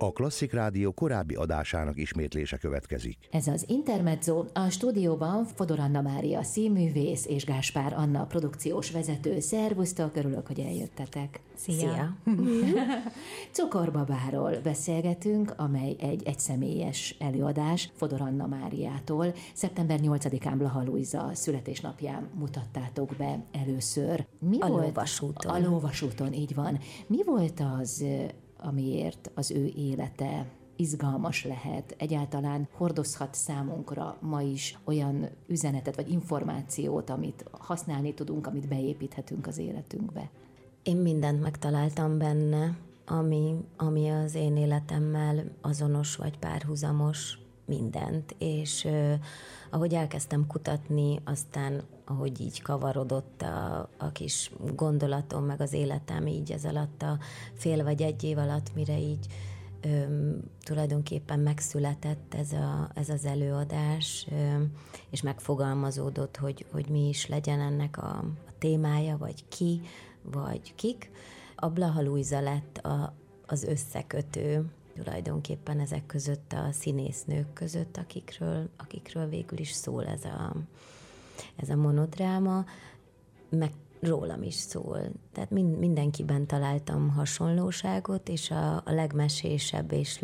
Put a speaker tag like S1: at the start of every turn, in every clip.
S1: A Klasszik Rádió korábbi adásának ismétlése következik.
S2: Ez az Intermezzo, a stúdióban Fodor Anna Mária színművész és Gáspár Anna produkciós vezető. Szervusztok, örülök, hogy eljöttetek.
S3: Szia!
S2: Cukorbabáról beszélgetünk, amely egy egyszemélyes előadás Fodor Anna Máriától. Szeptember 8-án Blaha Lujza születésnapján mutattátok be először.
S3: A Lóvasúton.
S2: A Lóvasúton, így van. Mi volt az, amiért az ő élete izgalmas lehet, egyáltalán hordozhat számunkra ma is olyan üzenetet vagy információt, amit használni tudunk, amit beépíthetünk az életünkbe?
S3: Én mindent megtaláltam benne, ami az én életemmel azonos vagy párhuzamos, mindent, és ahogy elkezdtem kutatni, aztán ahogy így kavarodott a kis gondolatom, meg az életem így ez alatt a fél vagy egy év alatt, mire így tulajdonképpen megszületett ez az előadás, és megfogalmazódott, hogy mi is legyen ennek a témája, vagy ki, vagy kik. A Blaha Lujza lett az összekötő tulajdonképpen ezek között a színésznők között, akikről végül is szól ez a monodráma, meg rólam is szól. Tehát mindenkiben találtam hasonlóságot, és a legmesésebb és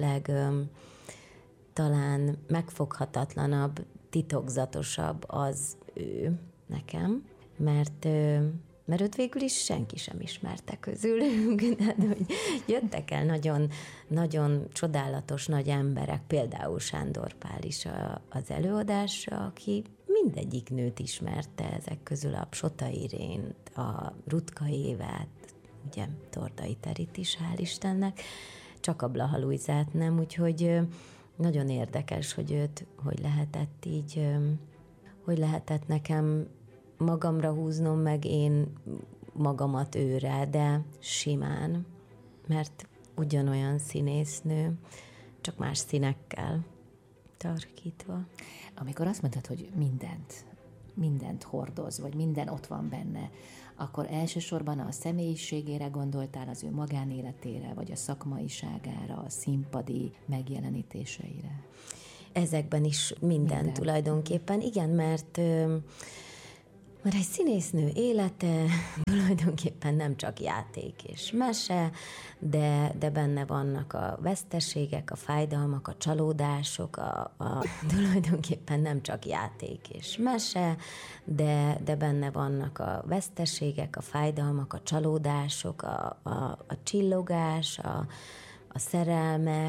S3: talán megfoghatatlanabb, titokzatosabb az ő nekem, mert őt végül is senki sem ismerte közülünk. Jöttek el nagyon, nagyon csodálatos nagy emberek, például Sándor Pál is az előadásra, aki mindegyik nőt ismerte ezek közül, a Psota Irént, a Rutka Évát, ugye Tordai Terit is, hál' Istennek, csak a Blaha Lujzát nem, úgyhogy nagyon érdekes, hogy lehetett így, hogy lehetett nekem magamra húznom, meg én magamat őre, de simán, mert ugyanolyan színésznő, csak más színekkel tarkítva.
S2: Amikor azt mondtad, hogy mindent hordoz, vagy minden ott van benne, akkor elsősorban a személyiségére gondoltál, az ő magánéletére, vagy a szakmaiságára, a színpadi megjelenítéseire?
S3: Ezekben is minden tulajdonképpen. Igen, mert egy színésznő élete tulajdonképpen nem csak játék és mese, de benne vannak a veszteségek, a fájdalmak, a csalódások, tulajdonképpen nem csak játék és mese, de benne vannak a veszteségek, a fájdalmak, a csalódások, a csillogás, a szerelmek,